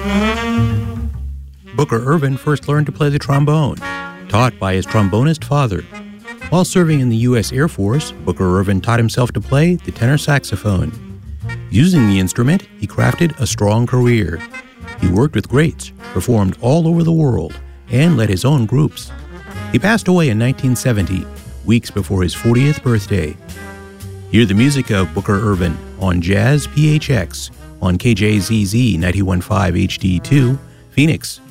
Booker Ervin first learned to play the trombone, taught by his trombonist father. While serving in the U.S. Air Force, Booker Ervin taught himself to play the tenor saxophone. Using the instrument, he crafted a strong career. He worked with greats, performed all over the world, and led his own groups. He passed away in 1970, weeks before his 40th birthday. Hear the music of Booker Ervin on Jazz PHX on KJZZ 91.5 HD2, Phoenix.